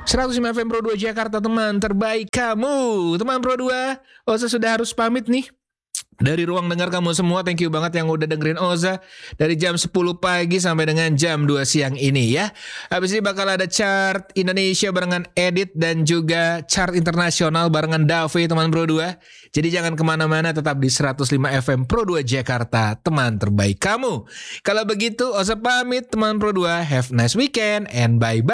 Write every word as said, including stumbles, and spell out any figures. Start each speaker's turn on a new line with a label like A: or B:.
A: seratus lima F M Pro dua Jakarta, teman terbaik kamu. Teman Pro dua, Oza sudah harus pamit nih. Dari ruang dengar kamu semua, thank you banget yang udah dengerin Oza dari jam sepuluh pagi sampai dengan jam dua siang ini ya. Habis ini bakal ada chart Indonesia barengan Edit dan juga chart internasional barengan Dave, teman Pro dua. Jadi jangan kemana-mana, tetap di seratus lima F M Pro dua Jakarta, teman terbaik kamu. Kalau begitu Oza pamit, teman Pro dua. Have a nice weekend and bye-bye.